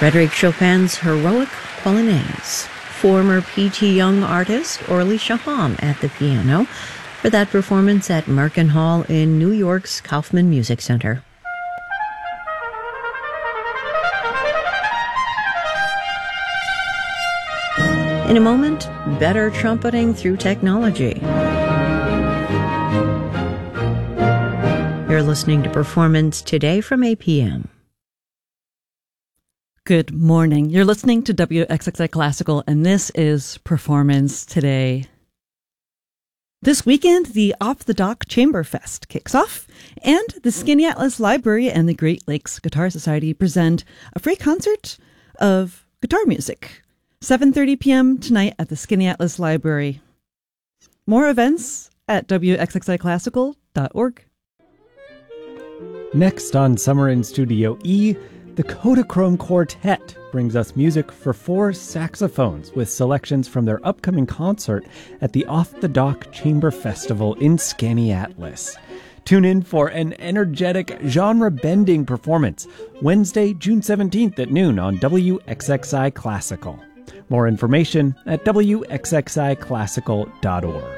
Frédéric Chopin's Heroic Polonaise. Former P.T. Young artist Orly Shaham at the piano for that performance at Merkin Hall in New York's Kaufman Music Center. In a moment, better trumpeting through technology. You're listening to Performance Today from APM. Good morning. You're listening to WXXI Classical, and this is Performance Today. This weekend, the Off the Dock Chamber Fest kicks off, and the Skinny Atlas Library and the Great Lakes Guitar Society present a free concert of guitar music. 7:30 p.m. tonight at the Skinny Atlas Library. More events at WXXIClassical.org. Next on Summer in Studio E, the Kodachrome Quartet brings us music for 4 saxophones with selections from their upcoming concert at the Off the Dock Chamber Festival in Skaneateles. Tune in for an energetic, genre-bending performance Wednesday, June 17th at noon on WXXI Classical. More information at WXXIClassical.org.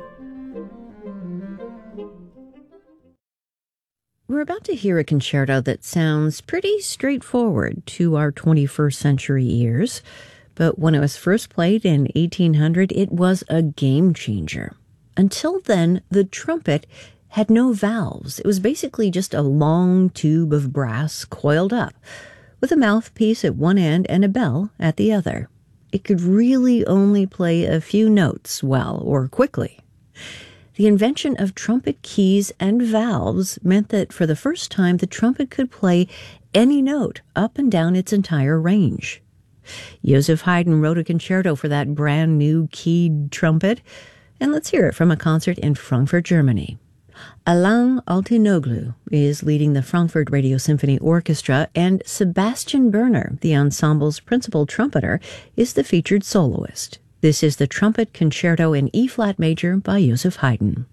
We're about to hear a concerto that sounds pretty straightforward to our 21st century ears, but when it was first played in 1800, it was a game changer. Until then, the trumpet had no valves. It was basically just a long tube of brass coiled up, with a mouthpiece at one end and a bell at the other. It could really only play a few notes well or quickly. The invention of trumpet keys and valves meant that for the first time the trumpet could play any note up and down its entire range. Joseph Haydn wrote a concerto for that brand new keyed trumpet, and let's hear it from a concert in Frankfurt, Germany. Alain Altinoglu is leading the Frankfurt Radio Symphony Orchestra, and Sebastian Berner, the ensemble's principal trumpeter, is the featured soloist. This is the Trumpet Concerto in E-flat major by Joseph Haydn.